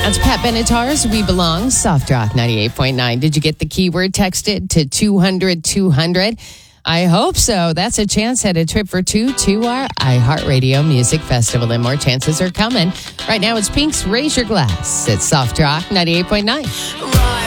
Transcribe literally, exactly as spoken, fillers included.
That's Pat Benatar's We Belong, Soft Rock ninety-eight point nine. Did you get the keyword texted to two hundred two hundred? I hope so. That's a chance at a trip for two to our iHeartRadio Music Festival, and more chances are coming. Right now, it's Pink's Raise Your Glass. It's Soft Rock ninety-eight point nine.